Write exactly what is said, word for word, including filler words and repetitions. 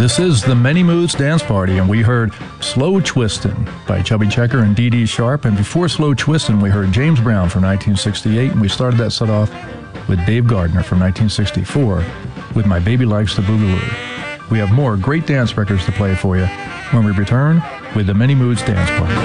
This is the Many Moods Dance Party, and we heard Slow Twistin' by Chubby Checker and Dee Dee Sharp. And before Slow Twistin', we heard James Brown from nineteen sixty-eight, and we started that set off with Dave Gardner from nineteen sixty-four with My Baby Likes the Boogaloo. We have more great dance records to play for you when we return with the Many Moods Dance Party.